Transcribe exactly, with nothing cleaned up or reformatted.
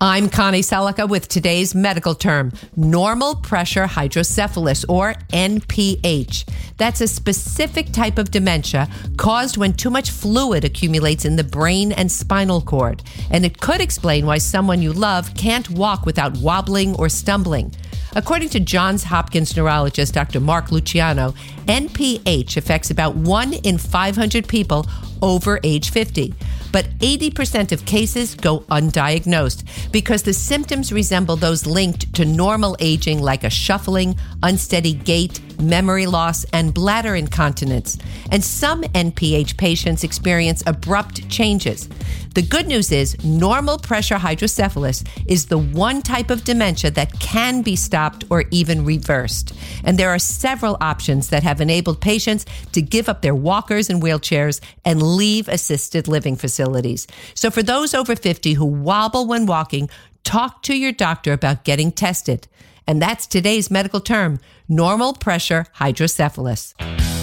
I'm Connie Selica with today's medical term, normal pressure hydrocephalus, or N P H. That's a specific type of dementia caused when too much fluid accumulates in the brain and spinal cord. And it could explain why someone you love can't walk without wobbling or stumbling. According to Johns Hopkins neurologist Doctor Mark Luciano, N P H affects about one in five hundred people over age fifty. But eighty percent of cases go undiagnosed because the symptoms resemble those linked to normal aging, like a shuffling, unsteady gait, memory loss, and bladder incontinence. And some N P H patients experience abrupt changes. The good news is normal pressure hydrocephalus is the one type of dementia that can be stopped or even reversed. And there are several options that have enabled patients to give up their walkers and wheelchairs and leave assisted living facilities. So for those over fifty who wobble when walking, talk to your doctor about getting tested. And that's today's medical term, normal pressure hydrocephalus.